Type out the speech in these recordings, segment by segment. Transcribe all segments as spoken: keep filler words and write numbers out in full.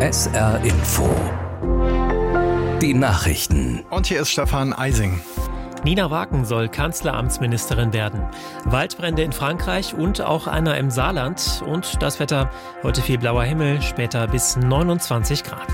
S R Info. Die Nachrichten. Und hier ist Stefan Eising. Nina Wagen soll Kanzleramtsministerin werden. Waldbrände in Frankreich und auch einer im Saarland. Und das Wetter, heute viel blauer Himmel, später bis neunundzwanzig Grad.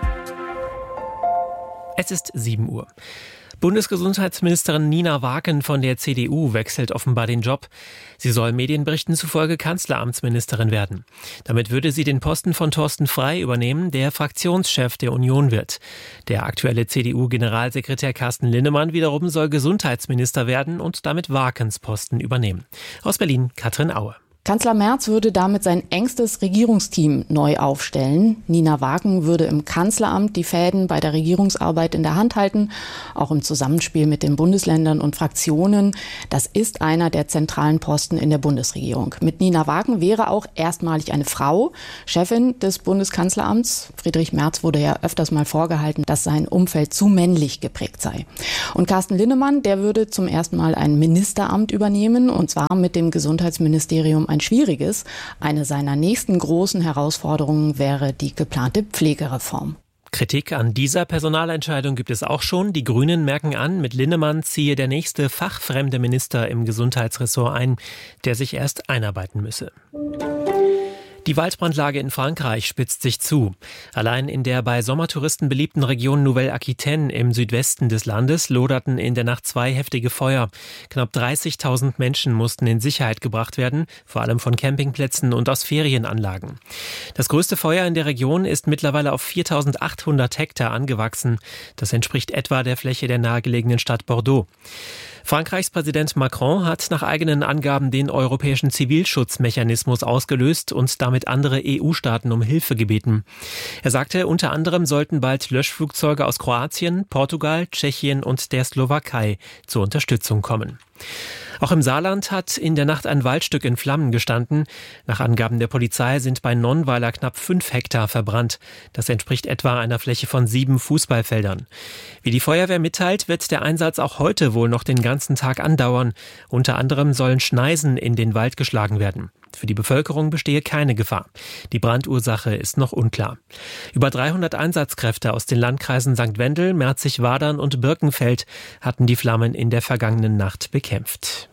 Es ist sieben Uhr. Bundesgesundheitsministerin Nina Wagen von der C D U wechselt offenbar den Job. Sie soll Medienberichten zufolge Kanzleramtsministerin werden. Damit würde sie den Posten von Thorsten Frey übernehmen, der Fraktionschef der Union wird. Der aktuelle C D U-Generalsekretär Carsten Linnemann wiederum soll Gesundheitsminister werden und damit Wagens Posten übernehmen. Aus Berlin, Katrin Aue. Kanzler Merz würde damit sein engstes Regierungsteam neu aufstellen. Nina Wagen würde im Kanzleramt die Fäden bei der Regierungsarbeit in der Hand halten, auch im Zusammenspiel mit den Bundesländern und Fraktionen. Das ist einer der zentralen Posten in der Bundesregierung. Mit Nina Wagen wäre auch erstmalig eine Frau Chefin des Bundeskanzleramts. Friedrich Merz wurde ja öfters mal vorgehalten, dass sein Umfeld zu männlich geprägt sei. Und Carsten Linnemann, der würde zum ersten Mal ein Ministeramt übernehmen, und zwar mit dem Gesundheitsministerium ein schwieriges. Eine seiner nächsten großen Herausforderungen wäre die geplante Pflegereform. Kritik an dieser Personalentscheidung gibt es auch schon. Die Grünen merken an, mit Linnemann ziehe der nächste fachfremde Minister im Gesundheitsressort ein, der sich erst einarbeiten müsse. Die Waldbrandlage in Frankreich spitzt sich zu. Allein in der bei Sommertouristen beliebten Region Nouvelle-Aquitaine im Südwesten des Landes loderten in der Nacht zwei heftige Feuer. Knapp dreißigtausend Menschen mussten in Sicherheit gebracht werden, vor allem von Campingplätzen und aus Ferienanlagen. Das größte Feuer in der Region ist mittlerweile auf viertausendachthundert Hektar angewachsen. Das entspricht etwa der Fläche der nahegelegenen Stadt Bordeaux. Frankreichs Präsident Macron hat nach eigenen Angaben den europäischen Zivilschutzmechanismus ausgelöst und damit andere E U-Staaten um Hilfe gebeten. Er sagte, unter anderem sollten bald Löschflugzeuge aus Kroatien, Portugal, Tschechien und der Slowakei zur Unterstützung kommen. Auch im Saarland hat in der Nacht ein Waldstück in Flammen gestanden. Nach Angaben der Polizei sind bei Nonnweiler knapp fünf Hektar verbrannt. Das entspricht etwa einer Fläche von sieben Fußballfeldern. Wie die Feuerwehr mitteilt, wird der Einsatz auch heute wohl noch den ganzen Tag andauern. Unter anderem sollen Schneisen in den Wald geschlagen werden. Für die Bevölkerung bestehe keine Gefahr. Die Brandursache ist noch unklar. Über dreihundert Einsatzkräfte aus den Landkreisen Sankt Wendel, Merzig-Wadern und Birkenfeld hatten die Flammen in der vergangenen Nacht bekämpft.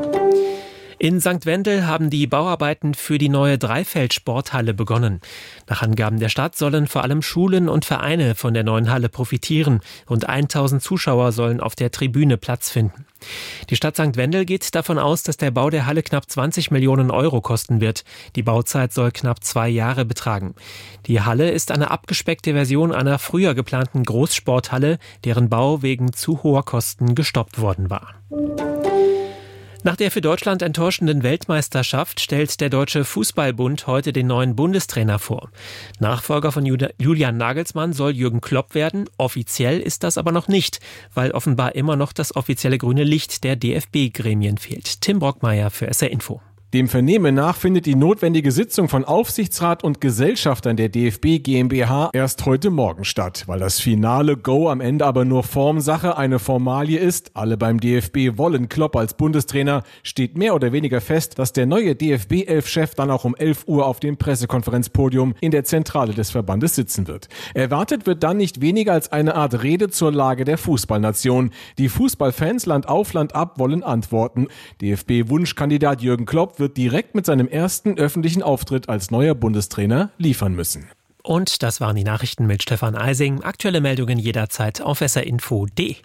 In Sankt Wendel haben die Bauarbeiten für die neue Dreifeld-Sporthalle begonnen. Nach Angaben der Stadt sollen vor allem Schulen und Vereine von der neuen Halle profitieren. Rund tausend Zuschauer sollen auf der Tribüne Platz finden. Die Stadt Sankt Wendel geht davon aus, dass der Bau der Halle knapp zwanzig Millionen Euro kosten wird. Die Bauzeit soll knapp zwei Jahre betragen. Die Halle ist eine abgespeckte Version einer früher geplanten Großsporthalle, deren Bau wegen zu hoher Kosten gestoppt worden war. Nach der für Deutschland enttäuschenden Weltmeisterschaft stellt der Deutsche Fußballbund heute den neuen Bundestrainer vor. Nachfolger von Julian Nagelsmann soll Jürgen Klopp werden. Offiziell ist das aber noch nicht, weil offenbar immer noch das offizielle grüne Licht der D F B-Gremien fehlt. Tim Brockmeier für S R Info. Dem Vernehmen nach findet die notwendige Sitzung von Aufsichtsrat und Gesellschaftern der D F B GmbH erst heute Morgen statt. Weil das finale Go am Ende aber nur Formsache, eine Formalie ist, alle beim D F B wollen Klopp als Bundestrainer, steht mehr oder weniger fest, dass der neue D F B-Elf-Chef dann auch um elf Uhr auf dem Pressekonferenzpodium in der Zentrale des Verbandes sitzen wird. Erwartet wird dann nicht weniger als eine Art Rede zur Lage der Fußballnation. Die Fußballfans Land auf, Land ab wollen Antworten. D F B-Wunschkandidat Jürgen Klopp wird direkt mit seinem ersten öffentlichen Auftritt als neuer Bundestrainer liefern müssen. Und das waren die Nachrichten mit Stefan Eising. Aktuelle Meldungen jederzeit auf s r info punkt d e.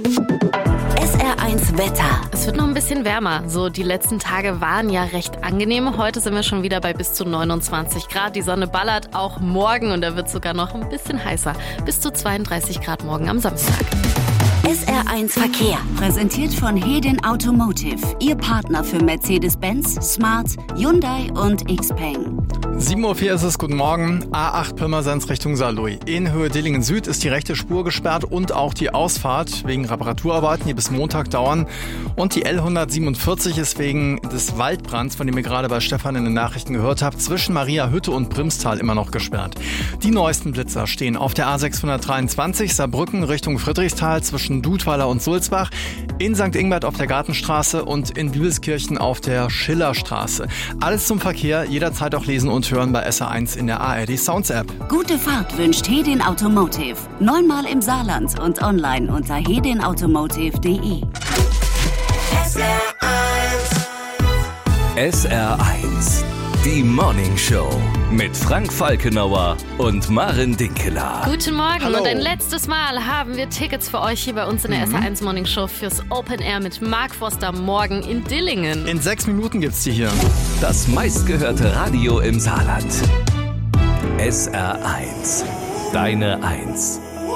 S R eins Wetter. Es wird noch ein bisschen wärmer. So, die letzten Tage waren ja recht angenehm. Heute sind wir schon wieder bei bis zu neunundzwanzig Grad. Die Sonne ballert auch morgen und da wird sogar noch ein bisschen heißer. Bis zu zweiunddreißig Grad morgen am Samstag. S R eins Verkehr. Präsentiert von Hedin Automotive. Ihr Partner für Mercedes-Benz, Smart, Hyundai und Xpeng. sieben Uhr vier ist es, guten Morgen. A acht Pirmasens Richtung Saarlouis. In Höhe Dillingen Süd ist die rechte Spur gesperrt und auch die Ausfahrt wegen Reparaturarbeiten, die bis Montag dauern. Und die L hundertsiebenundvierzig ist wegen des Waldbrands, von dem ihr gerade bei Stefan in den Nachrichten gehört habt, zwischen Mariahütte und Primstal immer noch gesperrt. Die neuesten Blitzer stehen auf der A sechshundertdreiundzwanzig Saarbrücken Richtung Friedrichsthal zwischen zwischen Dudweiler und Sulzbach, in Sankt Ingbert auf der Gartenstraße und in Bibelskirchen auf der Schillerstraße. Alles zum Verkehr, jederzeit auch lesen und hören bei S R eins in der A R D Sounds App. Gute Fahrt wünscht Hedin Automotive. Neunmal im Saarland und online unter hedin automotive punkt de. S R eins. S R eins. Die Morning Show mit Frank Falkenauer und Maren Dinkeler. Guten Morgen. Hallo. Und ein letztes Mal haben wir Tickets für euch hier bei uns in der mhm. S R eins Morning Show fürs Open Air mit Mark Foster morgen in Dillingen. In sechs Minuten gibt's die hier. Das meistgehörte Radio im Saarland. S R eins. Deine Eins.